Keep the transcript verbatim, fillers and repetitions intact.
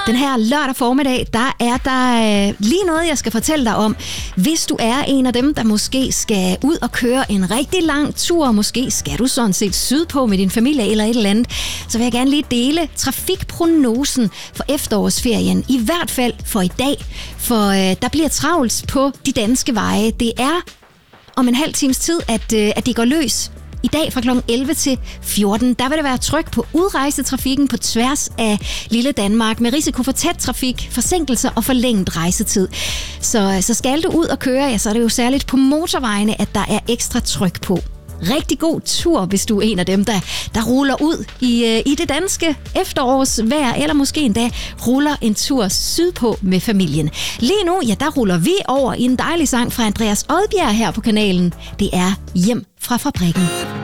Den her lørdag formiddag, der er der øh, lige noget, jeg skal fortælle dig om. Hvis du er en af dem, der måske skal ud og køre en rigtig lang tur, måske skal du sådan set sydpå med din familie eller et eller andet, så vil jeg gerne lige dele trafikprognosen for efterårsferien. I hvert fald for i dag, for øh, der bliver travlt på de danske veje. Det er om en halv times tid, at, øh, at det går løs. I dag fra klokken elleve til fjorten, der vil der være tryk på udrejsetrafikken på tværs af lille Danmark med risiko for tæt trafik, forsinkelser og forlænget rejsetid. Så, så skal du ud og køre, ja, så er det jo særligt på motorvejene, at der er ekstra tryk på. Rigtig god tur, hvis du er en af dem, der, der ruller ud i, i det danske efterårsvejr, eller måske endda ruller en tur sydpå med familien. Lige nu, ja, der ruller vi over i en dejlig sang fra Andreas Odbjerg her på kanalen. Det er Hjem fra fabrikken.